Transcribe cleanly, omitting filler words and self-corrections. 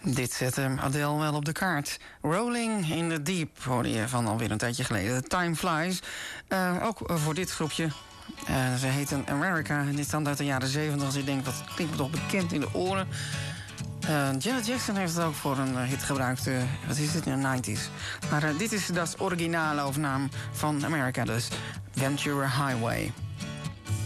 Dit zette Adele wel op de kaart. Rolling in the Deep hoorde je van alweer een tijdje geleden. Time Flies. Ook voor dit groepje. Ze heten America. Dit stamt uit de jaren 70. Als je denkt, dat klinkt me toch bekend in de oren. Janet Jackson heeft het ook voor een hit gebruikt. Wat is dit in de 90s? Maar dit is de originale overnaam van America, dus Ventura Highway.